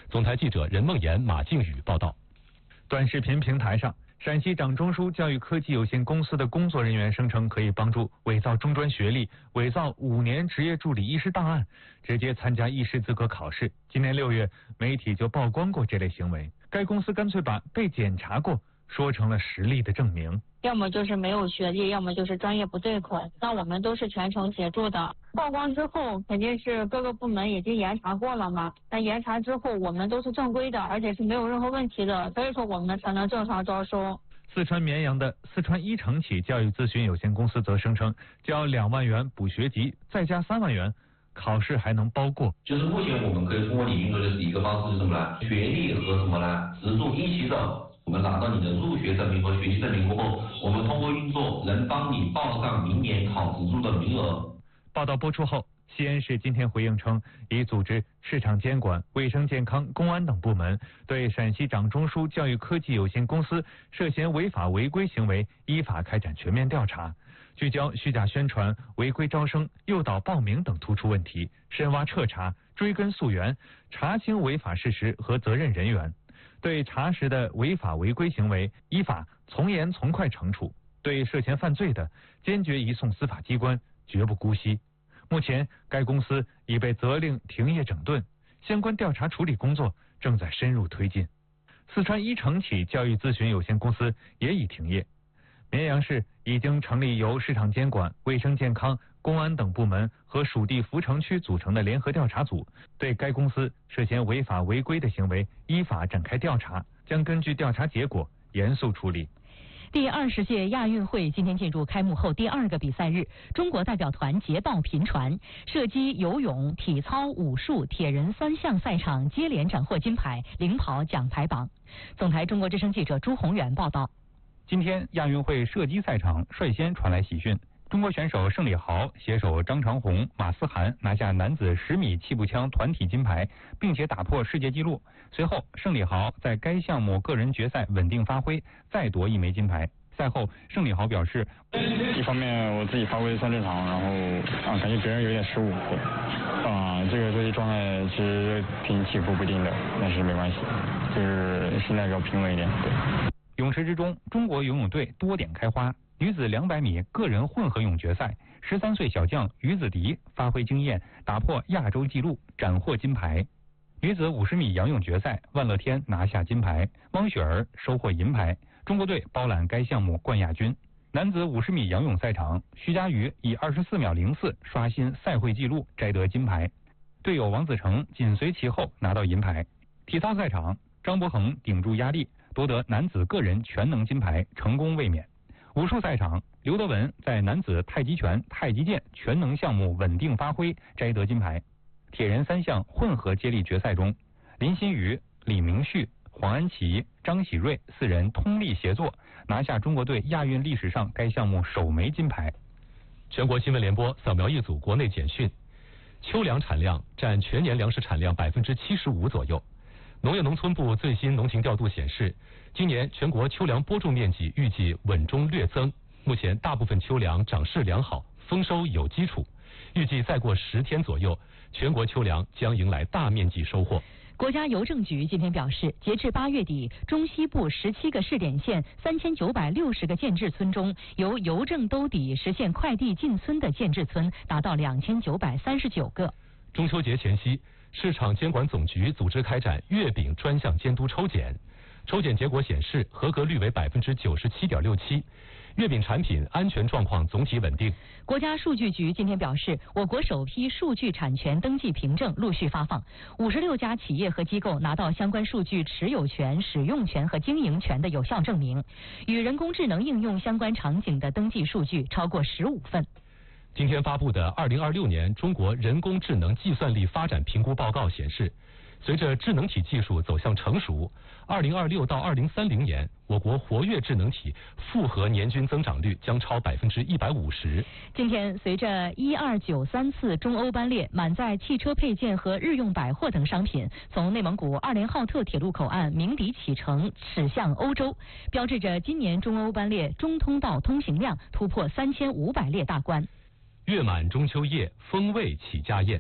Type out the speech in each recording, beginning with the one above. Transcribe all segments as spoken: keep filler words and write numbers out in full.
总台记者任梦妍、马静宇报道。 短视频平台上，陕西掌中枢教育科技有限公司的工作人员声称可以帮助伪造中专学历、伪造五年职业助理医师档案，直接参加医师资格考试。今年六月，媒体就曝光过这类行为。该公司干脆把被检查过说成了实力的证明。 要么就是没有学历，要么就是专业不对口。那我们都是全程协助的。曝光之后，肯定是各个部门已经严查过了嘛。那严查之后，我们都是正规的，而且是没有任何问题的，所以说我们才能正常招收。 四川绵阳的四川一城企教育咨询有限公司则声称，交两万元补学籍，再加三万元，考试还能包过。 就是目前我们可以通过你运作的是一个方式是什么呢？学历和什么呢？职助一起走。我们拿到你的入学证明和学习证明过后，我们通过运作能帮你报上明年考职助的名额。 报道播出后，西安市今天回应称，已组织市场监管、卫生健康、公安等部门对陕西掌中枢教育科技有限公司涉嫌违法违规行为依法开展全面调查，聚焦虚假宣传、违规招生、诱导报名等突出问题，深挖彻查，追根溯源，查清违法事实和责任人员。对查实的违法违规行为，依法从严从快惩处；对涉嫌犯罪的，坚决移送司法机关，绝不姑息。目前，该公司已被责令停业整顿，相关调查处理工作正在深入推进。四川一城企教育咨询有限公司也已停业。绵阳市已经成立由市场监管、卫生健康、公安等部门和属地扶城区组成的联合调查组，对该公司涉嫌违法违规的行为依法展开调查，将根据调查结果严肃处理。 第二十届亚运会今天进入开幕后第二个比赛日，中国代表团捷报频传，射击、游泳、体操、武术、铁人三项赛场接连斩获金牌，领跑奖牌榜。总台中国之声记者朱宏远报道。 今天亚运会射击赛场率先传来喜讯，中国选手盛礼豪携手张长虹、马思涵拿下男子十米气步枪团体金牌，并且打破世界纪录。随后，盛礼豪在该项目个人决赛稳定发挥，再夺一枚金牌。赛后，盛礼豪表示， 一方面我自己发挥算正常，然后啊感觉别人有点失误，对，啊这个这些状态其实挺起伏不定的，但是没关系，就是心态比较平稳一点，对。 泳池之中，中国游泳队多点开花。女子两百米个人混合泳决赛，十三岁小将于子迪发挥惊艳，打破亚洲纪录，斩获金牌。女子五十米仰泳决赛，万乐天拿下金牌，汪雪儿收获银牌，中国队包揽该项目冠亚军。男子五十米仰泳赛场，徐嘉余以二十四秒零四刷新赛会纪录，摘得金牌，队友王子成紧随其后拿到银牌。体操赛场，张博恒顶住压力，夺得男子个人全能金牌，成功卫冕。武术赛场，刘德文在男子太极拳、太极剑全能项目稳定发挥，摘得金牌。铁人三项混合接力决赛中，林新宇、李明旭、黄安琪、张喜瑞四人通力协作，拿下中国队亚运历史上该项目首枚金牌。 全国新闻联播扫描一组国内简讯：秋粮产量占全年粮食产量百分之七十五左右。农业农村部最新农情调度显示，今年全国秋粮播种面积预计稳中略增，目前大部分秋粮长势良好，丰收有基础，预计再过十天左右，全国秋粮将迎来大面积收获。 国家邮政局今天表示，截至八月底，中西部十七个市点县三千九百六十个建制村中，由邮政兜底实现快递进村的建制村达到两千九百三十九个。 中秋节前夕，市场监管总局组织开展月饼专项监督抽检，抽检结果显示，合格率为百分之九十七点六七。月饼产品安全状况总体稳定。 国家数据局今天表示，我国首批数据产权登记凭证陆续发放，五十六家企业和机构拿到相关数据持有权、使用权和经营权的有效证明，与人工智能应用相关场景的登记数据超过十五份。 今天发布的二零二六年中国人工智能计算力发展评估报告显示，随着智能体技术走向成熟，二零二六到二零三零年，我国活跃智能体复合年均增长率将超百分之一百五十。 今天，随着一二九三次中欧班列满载汽车配件和日用百货等商品从内蒙古二连浩特铁路口岸鸣笛启程驶向欧洲，标志着今年中欧班列中通道通行量突破三千五百列大关。 月满中秋夜，风味起家宴。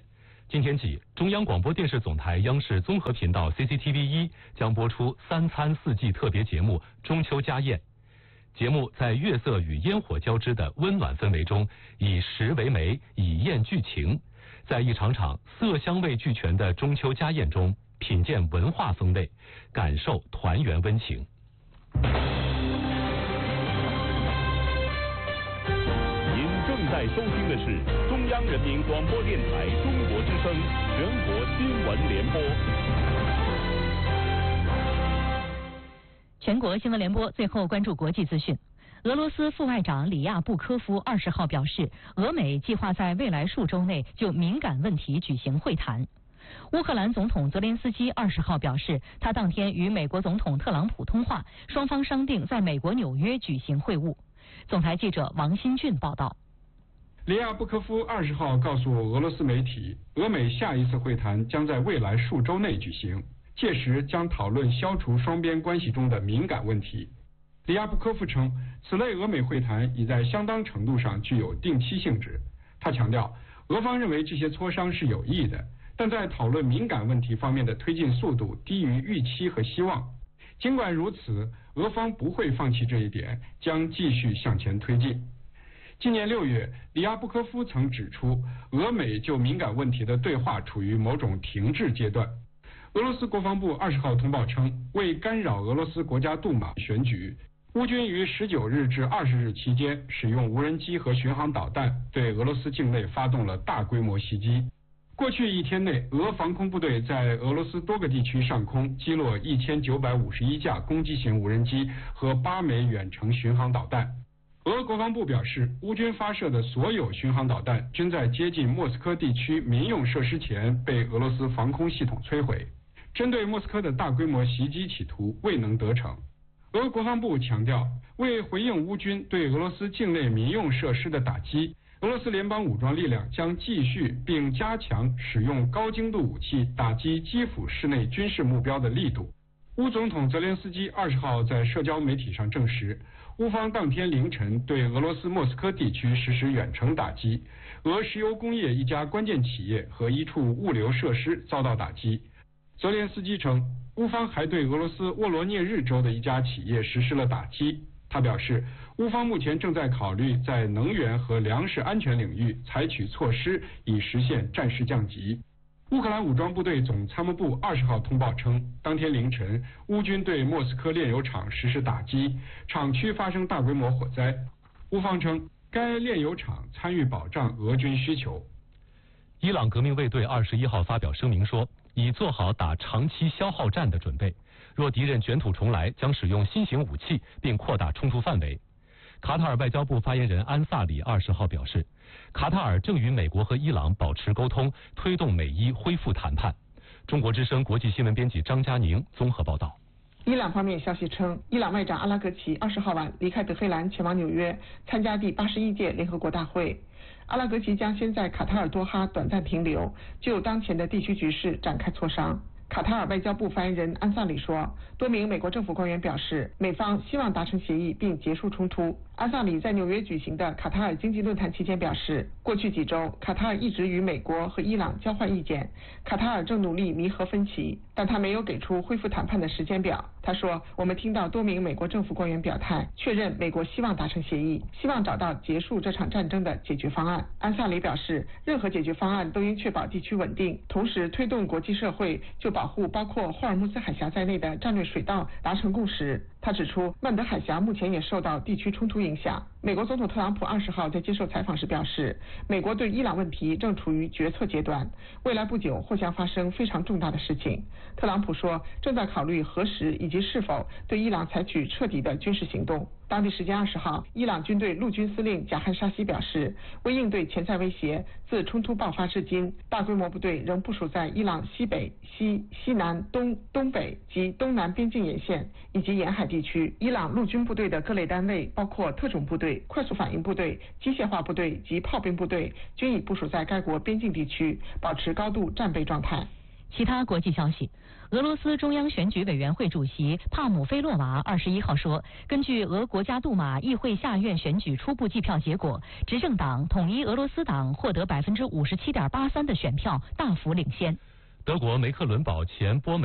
今天起，中央广播电视总台央视综合频道 C C T V 一将播出三餐四季特别节目《中秋家宴》。节目在月色与烟火交织的温暖氛围中，以食为媒，以宴聚情，在一场场色香味俱全的中秋家宴中，品鉴文化风味，感受团圆温情。 正在收听的是中央人民广播电台中国之声全国新闻联播。 全国新闻联播最后关注国际资讯。俄罗斯副外长里亚布科夫二十号表示，俄美计划在未来数周内就敏感问题举行会谈。乌克兰总统泽连斯基二十号表示，他当天与美国总统特朗普通话，双方商定在美国纽约举行会晤。总台记者王新俊报道。 里亚布科夫二十号告诉俄罗斯媒体，俄美下一次会谈将在未来数周内举行，届时将讨论消除双边关系中的敏感问题。里亚布科夫称，此类俄美会谈已在相当程度上具有定期性质。他强调，俄方认为这些磋商是有益的，但在讨论敏感问题方面的推进速度低于预期和希望。尽管如此，俄方不会放弃这一点，将继续向前推进。今年六月，里亚布科夫曾指出，俄美就敏感问题的对话处于某种停滞阶段。俄罗斯国防部二十号通报称，为干扰俄罗斯国家杜马选举，乌军于十九日至二十日期间使用无人机和巡航导弹对俄罗斯境内发动了大规模袭击。过去一天内，俄防空部队在俄罗斯多个地区上空击落一千九百五十一架攻击型无人机和八枚远程巡航导弹。俄国防部表示，乌军发射的所有巡航导弹均在接近莫斯科地区民用设施前被俄罗斯防空系统摧毁。针对莫斯科的大规模袭击企图未能得逞。俄国防部强调，为回应乌军对俄罗斯境内民用设施的打击，俄罗斯联邦武装力量将继续并加强使用高精度武器打击基辅市内军事目标的力度。乌总统泽连斯基二十号在社交媒体上证实，乌方当天凌晨对俄罗斯莫斯科地区实施远程打击，俄石油工业一家关键企业和一处物流设施遭到打击。泽连斯基称，乌方还对俄罗斯沃罗涅日州的一家企业实施了打击。他表示，乌方目前正在考虑在能源和粮食安全领域采取措施，以实现战事降级。乌克兰武装部队总参谋部二十号通报称，当天凌晨，乌军对莫斯科炼油厂实施打击，厂区发生大规模火灾。乌方称，该炼油厂参与保障俄军需求。 伊朗革命卫队二十一号发表声明说，已做好打长期消耗战的准备，若敌人卷土重来，将使用新型武器并扩大冲突范围。卡塔尔外交部发言人安萨里二十号表示，卡塔尔正与美国和伊朗保持沟通，推动美伊恢复谈判。中国之声国际新闻编辑张佳宁综合报道。 伊朗方面消息称，伊朗外长阿拉格齐二十号晚离开德黑兰，前往纽约参加第八十一届联合国大会。阿拉格齐将先在卡塔尔多哈短暂停留，就当前的地区局势展开磋商。卡塔尔外交部发言人安萨里说，多名美国政府官员表示，美方希望达成协议并结束冲突。安萨里在纽约举行的卡塔尔经济论坛期间表示，过去几周，卡塔尔一直与美国和伊朗交换意见，卡塔尔正努力弥合分歧，但他没有给出恢复谈判的时间表。他说，我们听到多名美国政府官员表态，确认美国希望达成协议，希望找到结束这场战争的解决方案。安萨里表示，任何解决方案都应确保地区稳定，同时推动国际社会就保护包括霍尔木兹海峡在内的战略水道达成共识。他指出，曼德海峡目前也受到地区冲突影响。美国总统特朗普二十号在接受采访时表示，美国对伊朗问题正处于决策阶段，未来不久或将发生非常重大的事情。特朗普说，正在考虑何时以及是否对伊朗采取彻底的军事行动。当地时间二十号，伊朗军队陆军司令贾汉沙西表示，为应对潜在威胁，自冲突爆发至今，大规模部队仍部署在伊朗西北、西、西南、东、东北及东南边境沿线以及沿海地区。伊朗陆军部队的各类单位，包括特种部队、快速反应部队、机械化部队及炮兵部队，均已部署在该国边境地区，保持高度战备状态。 其他国际消息，俄罗斯中央选举委员会主席帕姆菲洛娃二十一号说，根据俄国家杜马、议会下院选举初步计票结果，执政党统一俄罗斯党获得百分之五十七点八三的选票，大幅领先。 德国梅克伦堡前波美